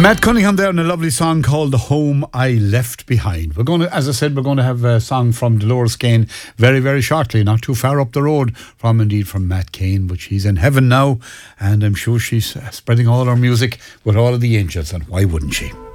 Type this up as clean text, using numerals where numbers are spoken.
Matt Cunningham there in a lovely song called The Home I Left Behind. We're going to, as I said, we're going to have a song from Dolores Kane very, very shortly, not too far up the road from Matt Kane, but she's in heaven now, and I'm sure she's spreading all her music with all of the angels, and why wouldn't she?